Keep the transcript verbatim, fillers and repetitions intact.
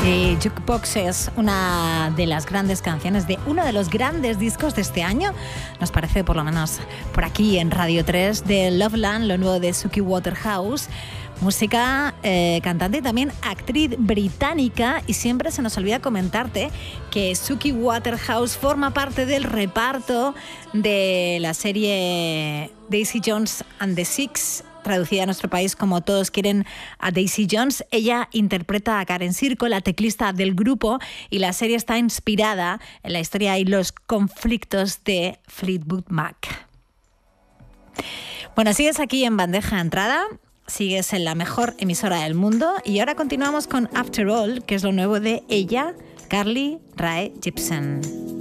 Eh, Jukebox es una de las grandes canciones de uno de los grandes discos de este año, nos parece, por lo menos por aquí en Radio tres, de Loveland, lo nuevo de Suki Waterhouse. Música, eh, cantante y también actriz británica, y siempre se nos olvida comentarte que Suki Waterhouse forma parte del reparto de la serie Daisy Jones and the Six, traducida a nuestro país como Todos quieren a Daisy Jones. Ella interpreta a Karen Sirco, la teclista del grupo, y la serie está inspirada en la historia y los conflictos de Fleetwood Mac. Bueno, sigues aquí en Bandeja Entrada, sigues en la mejor emisora del mundo, y ahora continuamos con After All, que es lo nuevo de ella, Carly Rae Jepsen.